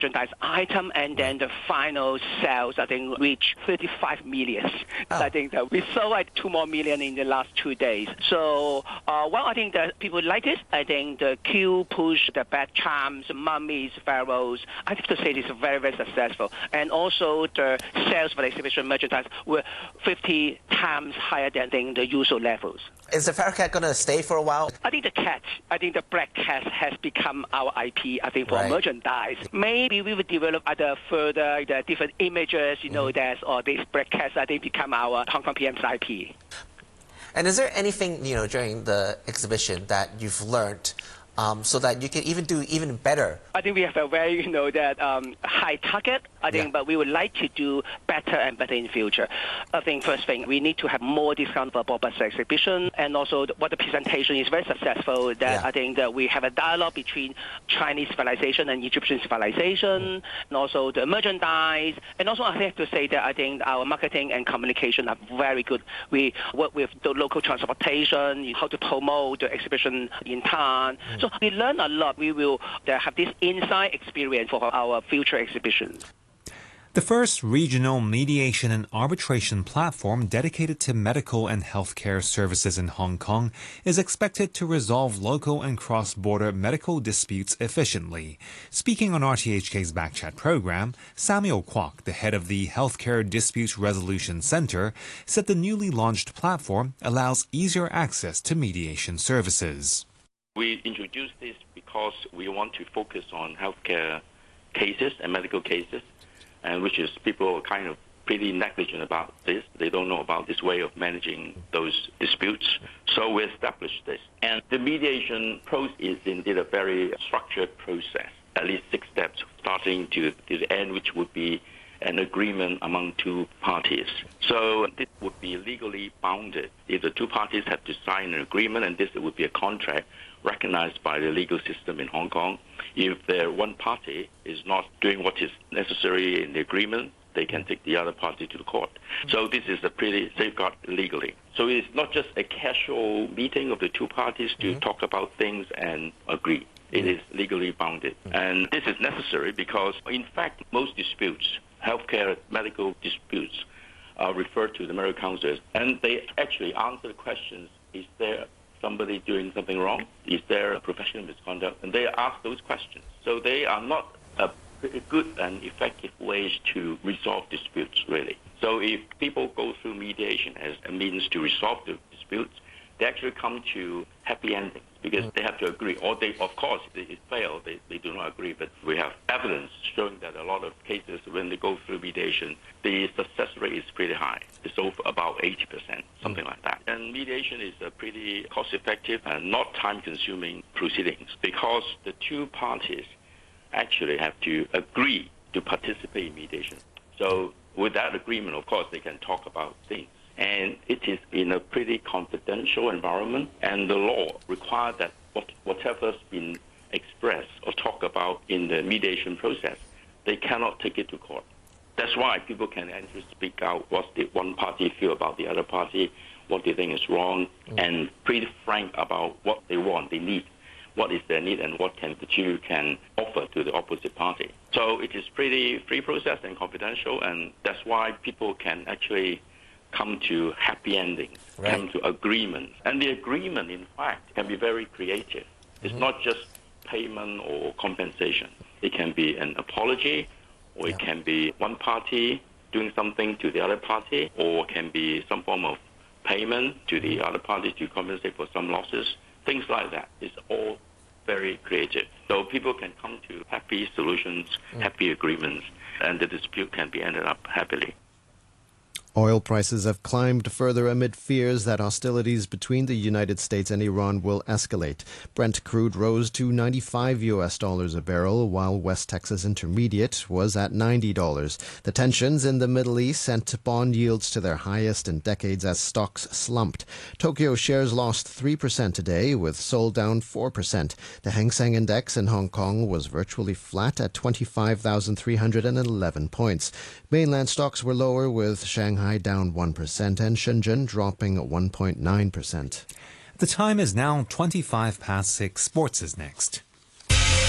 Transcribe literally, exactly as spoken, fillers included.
merchandise item, and then the final sales, I think, reached thirty-five million. Oh. I think that we sold like two more million in the last two days. So, uh, well, I think that people like it. I think the Q push, the bad charms, mummies, pharaohs, I have to say this is very, very successful. And also the sales for the exhibition merchandise were fifty times higher than the usual levels. Is the Pharaoh cat going to stay for a while? I think the cat, I think the black cat has become our I P, I think, for right. merchandise. Maybe we will develop other further the different images, you know, mm-hmm. that or these black cats, I think, become our Hong Kong P M's I P. And is there anything, you know, during the exhibition that you've learned um, so that you can even do even better? I think we have a very, you know, that um, high target, I think, yeah. but we would like to do better and better in the future. I think first thing, we need to have more discount for Bob exhibition, and also what the presentation is very successful, that yeah. I think that we have a dialogue between Chinese civilization and Egyptian civilization, mm. and also the merchandise, and also I have to say that I think our marketing and communication are very good. We work with the local transportation, how to promote the exhibition in town. Mm. So we learn a lot. We will uh, have this inside experience for our future exhibitions. The first regional mediation and arbitration platform dedicated to medical and healthcare services in Hong Kong is expected to resolve local and cross-border medical disputes efficiently. Speaking on R T H K's Backchat program, Samuel Kwok, the head of the Healthcare Dispute Resolution Center, said the newly launched platform allows easier access to mediation services. We introduced this because we want to focus on healthcare cases and medical cases, and which is people are kind of pretty negligent about this. They don't know about this way of managing those disputes. So we established this. And the mediation process is indeed a very structured process, at least six steps, starting to, to the end, which would be an agreement among two parties. So this would be legally bounded. If the two parties have to sign an agreement, and this would be a contract recognized by the legal system in Hong Kong. If the one party is not doing what is necessary in the agreement, they can take the other party to the court. So this is a pretty safeguard legally. So it's not just a casual meeting of the two parties to mm-hmm. talk about things and agree. It is legally bounded. And this is necessary because, in fact, most disputes, healthcare medical disputes, are referred to the medical counsellors, and they actually answer the questions, is there somebody doing something wrong? Is there a professional misconduct? And they ask those questions. So they are not a good and effective ways to resolve disputes, really. So if people go through mediation as a means to resolve the disputes, they actually come to happy endings because they have to agree. Or they, of course, if it fails, they, they do not agree. But we have evidence showing that a lot of cases, when they go through mediation, the success rate is pretty high. It's over about eighty percent, something like that. And mediation is a pretty cost-effective and not time-consuming proceedings because the two parties actually have to agree to participate in mediation. So with that agreement, of course, they can talk about things. And it is in a pretty confidential environment, and the law requires that what, whatever's been expressed or talked about in the mediation process, they cannot take it to court. That's why people can actually speak out what the one party feel about the other party, what they think is wrong, mm-hmm. and pretty frank about what they want, they need, what is their need, and what can the two can offer to the opposite party. So it is pretty free process and confidential, and that's why people can actually come to happy endings, right. come to agreements. And the agreement, in fact, can be very creative. It's mm-hmm. not just payment or compensation. It can be an apology, or yeah. it can be one party doing something to the other party, or it can be some form of payment to the other party to compensate for some losses. Things like that. It's all very creative. So people can come to happy solutions, mm. happy agreements, and the dispute can be ended up happily. Oil prices have climbed further amid fears that hostilities between the United States and Iran will escalate. Brent crude rose to ninety-five U S dollars a barrel, while West Texas Intermediate was at ninety dollars. The tensions in the Middle East sent bond yields to their highest in decades as stocks slumped. Tokyo shares lost three percent today, with Seoul down four percent. The Hang Seng Index in Hong Kong was virtually flat at twenty-five thousand three hundred eleven points. Mainland stocks were lower, with Shanghai down one percent and Shenzhen dropping one point nine percent. The time is now twenty-five past six. Sports is next.